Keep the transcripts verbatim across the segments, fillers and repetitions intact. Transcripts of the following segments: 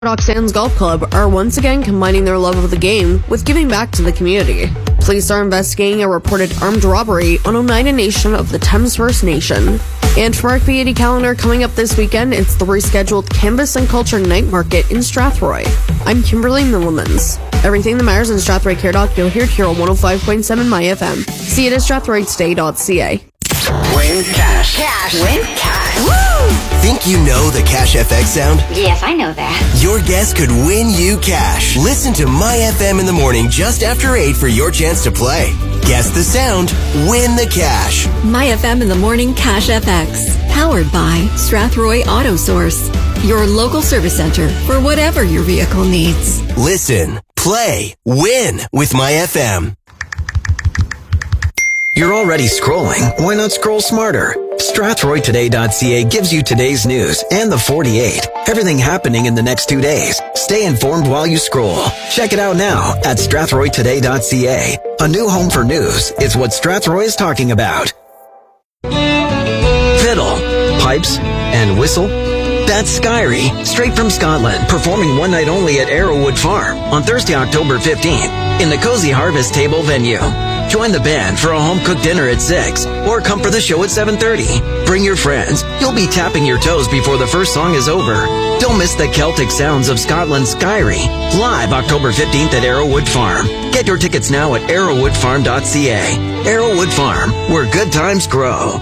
Dock Sands Golf Club are once again combining their love of the game with giving back to the community. Police are investigating a reported armed robbery on Oneida Nation of the Thames First Nation. And for our community calendar coming up this weekend, it's the rescheduled Canvas and Culture Night Market in Strathroy. I'm Kimberly Millemans. Everything that matters in Strathroy Caradoc, you'll hear it here on one oh five point seven My F M. See it at strathroy today dot c a. Win cash. Cash. Win cash. Woo! Think you know the Cash F X sound? Yes, I know that. Your guess could win you cash. Listen to My F M in the morning just after eight for your chance to play. Guess the sound, win the cash. My F M in the morning Cash F X. Powered by Strathroy Auto Source. Your local service center for whatever your vehicle needs. Listen, play, win with My F M. You're already scrolling. Why not scroll smarter? strathroy today dot c a gives you today's news and the forty-eight. Everything happening in the next two days. Stay informed while you scroll. Check it out now at strathroy today dot c a. A new home for news is what Strathroy is talking about. Fiddle, pipes, and whistle. That's Skyrie, straight from Scotland, performing one night only at Arrowwood Farm on Thursday, October fifteenth in the Cozy Harvest Table venue. Join the band for a home-cooked dinner at six, or come for the show at seven thirty. Bring your friends. You'll be tapping your toes before the first song is over. Don't miss the Celtic sounds of Scotland's Skyrie, live October fifteenth at Arrowwood Farm. Get your tickets now at arrowwood farm dot c a. Arrowwood Farm, where good times grow.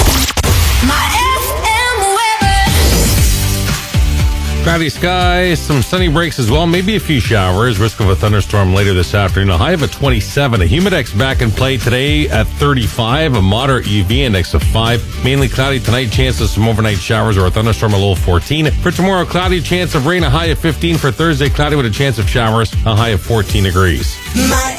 Cloudy skies, some sunny breaks as well, maybe a few showers, risk of a thunderstorm later this afternoon. A high of a twenty-seven. A humidex back in play today at thirty-five. A moderate U V index of five. Mainly cloudy tonight, chance of some overnight showers or a thunderstorm, a low of fourteen. For tomorrow, cloudy, chance of rain, a high of fifteen. For Thursday, cloudy with a chance of showers, a high of fourteen degrees. My